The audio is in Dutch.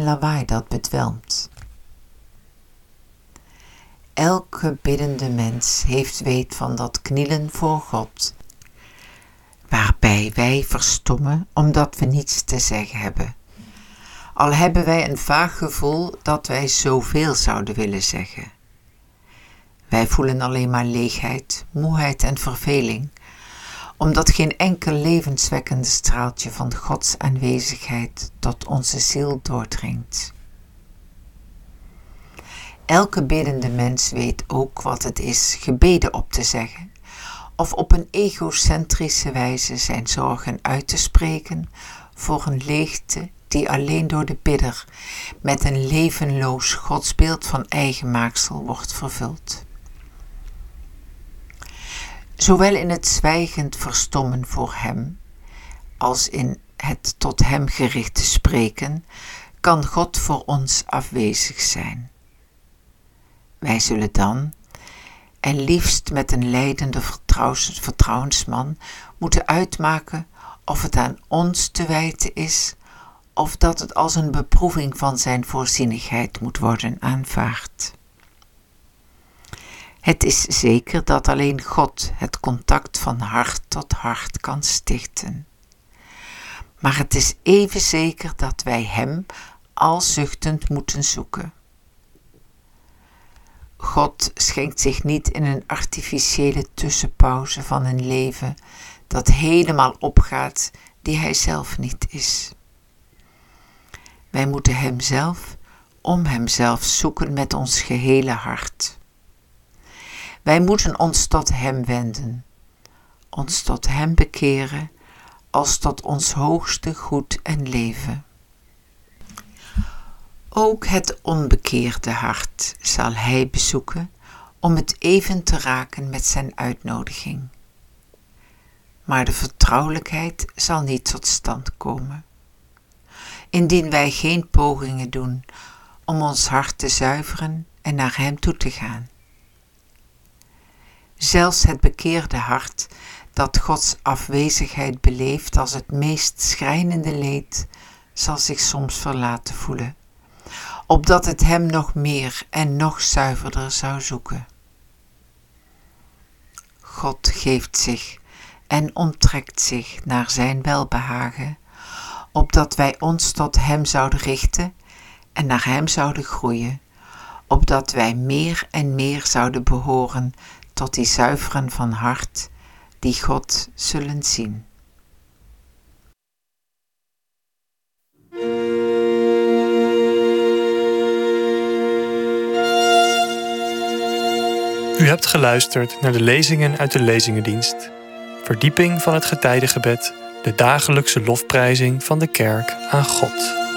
lawaai dat bedwelmt. Elke biddende mens heeft weet van dat knielen voor God, waarbij wij verstommen omdat we niets te zeggen hebben. Al hebben wij een vaag gevoel dat wij zoveel zouden willen zeggen. Wij voelen alleen maar leegheid, moeheid en verveling, omdat geen enkel levenswekkende straaltje van Gods aanwezigheid tot onze ziel doordringt. Elke biddende mens weet ook wat het is gebeden op te zeggen, of op een egocentrische wijze zijn zorgen uit te spreken voor een leegte die alleen door de bidder met een levenloos godsbeeld van eigen maaksel wordt vervuld. Zowel in het zwijgend verstommen voor hem, als in het tot hem gerichte spreken, kan God voor ons afwezig zijn. Wij zullen dan, en liefst met een lijdende vertrouwensman, moeten uitmaken of het aan ons te wijten is, of dat het als een beproeving van zijn voorzienigheid moet worden aanvaard. Het is zeker dat alleen God het contact van hart tot hart kan stichten. Maar het is even zeker dat wij hem al zuchtend moeten zoeken. God schenkt zich niet in een artificiële tussenpauze van een leven dat helemaal opgaat die hij zelf niet is. Wij moeten hemzelf om hemzelf zoeken met ons gehele hart. Wij moeten ons tot hem wenden, ons tot hem bekeren als tot ons hoogste goed en leven. Ook het onbekeerde hart zal hij bezoeken om het even te raken met zijn uitnodiging. Maar de vertrouwelijkheid zal niet tot stand komen, indien wij geen pogingen doen om ons hart te zuiveren en naar hem toe te gaan. Zelfs het bekeerde hart dat Gods afwezigheid beleeft als het meest schrijnende leed, zal zich soms verlaten voelen, opdat het hem nog meer en nog zuiverder zou zoeken. God geeft zich en onttrekt zich naar zijn welbehagen, opdat wij ons tot hem zouden richten en naar hem zouden groeien, opdat wij meer en meer zouden behoren tot die zuiveren van hart die God zullen zien. U hebt geluisterd naar de lezingen uit de Lezingendienst. Verdieping van het getijdengebed, de dagelijkse lofprijzing van de kerk aan God.